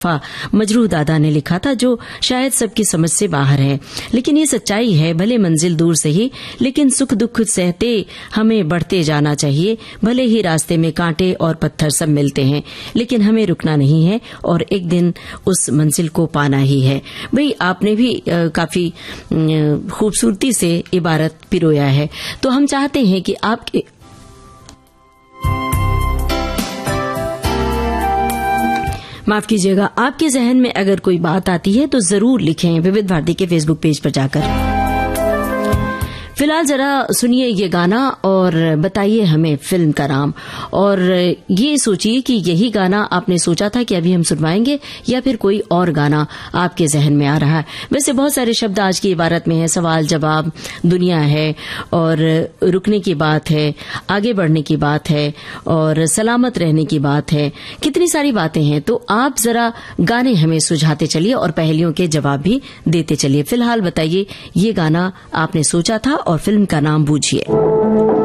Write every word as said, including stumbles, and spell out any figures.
मजरूह दादा ने लिखा था, जो शायद सबकी समझ से बाहर है, लेकिन ये सच्चाई है। भले मंजिल दूर से ही, लेकिन सुख दुख सहते हमें बढ़ते जाना चाहिए। भले ही रास्ते में कांटे और पत्थर सब मिलते हैं, लेकिन हमें रुकना नहीं है और एक दिन उस मंजिल को पाना ही है। भाई, आपने भी आ, काफी खूबसूरती से इबारत पिरोया है, तो हम चाहते हैं कि आपके माफ कीजिएगा, आपके जहन में अगर कोई बात आती है तो जरूर लिखें विविध भारती के फेसबुक पेज पर जाकर। फिलहाल जरा सुनिए ये गाना और बताइए हमें फिल्म का नाम, और ये सोचिए कि यही गाना आपने सोचा था कि अभी हम सुनवाएंगे या फिर कोई और गाना आपके जहन में आ रहा है। वैसे बहुत सारे शब्द आज की इबारत में है, सवाल जवाब, दुनिया है, और रुकने की बात है, आगे बढ़ने की बात है, और सलामत रहने की बात है, कितनी सारी बातें हैं। तो आप जरा गाने हमें सुझाते चलिए और पहेलियों के जवाब भी देते चलिए। फिलहाल बताइए ये गाना आपने सोचा था और फिल्म का नाम बूझिए।